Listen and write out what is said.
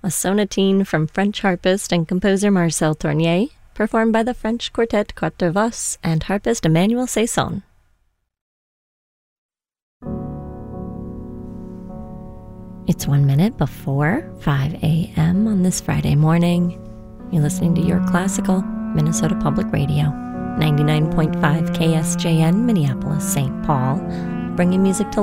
a sonatine from French harpist and composer Marcel Tournier, performed by the French quartet Quatre Voix and harpist Emmanuel Saison. It's 1 minute before 5 a.m. on this Friday morning. You're listening to Your Classical, Minnesota Public Radio, 99.5 KSJN, Minneapolis, St. Paul, bringing music to